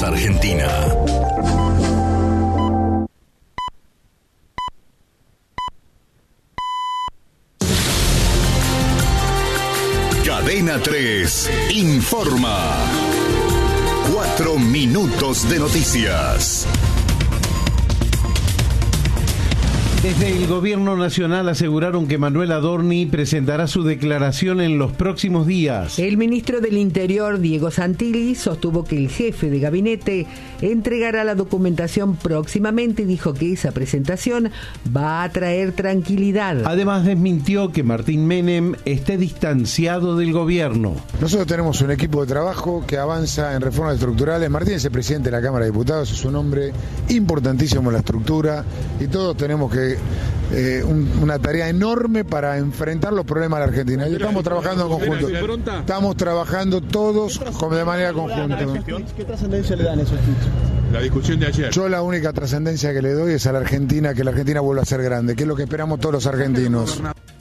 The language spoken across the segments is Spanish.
Argentina. Cadena 3 informa. 4 minutos de noticias. Desde el Gobierno Nacional aseguraron que Manuel Adorni presentará su declaración en los próximos días. El ministro del Interior, Diego Santilli, sostuvo que el jefe de gabinete entregará la documentación próximamente y dijo que esa presentación va a traer tranquilidad. Además, desmintió que Martín Menem esté distanciado del gobierno. Nosotros tenemos un equipo de trabajo que avanza en reformas estructurales. Martín es el presidente de la Cámara de Diputados, es un hombre importantísimo en la estructura y todos tenemos que una tarea enorme para enfrentar los problemas de la Argentina. Y estamos trabajando en conjunto. Estamos trabajando todos de manera conjunta. ¿Qué trascendencia le dan esos tweets? La discusión de ayer. Yo la única trascendencia que le doy es a la Argentina, que la Argentina vuelva a ser grande, que es lo que esperamos todos los argentinos.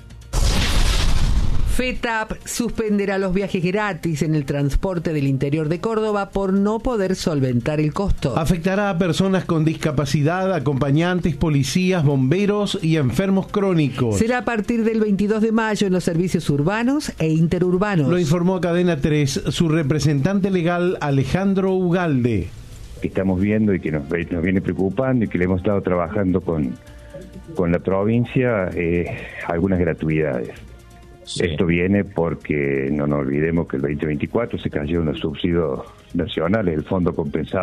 FETAP suspenderá los viajes gratis en el transporte del interior de Córdoba por no poder solventar el costo. Afectará a personas con discapacidad, acompañantes, policías, bomberos y enfermos crónicos. Será a partir del 22 de mayo en los servicios urbanos e interurbanos. Lo informó Cadena 3 su representante legal Alejandro Ugalde. Que estamos viendo y que nos viene preocupando y que le hemos estado trabajando con la provincia algunas gratuidades. Sí. Esto viene porque no nos olvidemos que el 2024 se cayeron los subsidios nacionales, el fondo compensado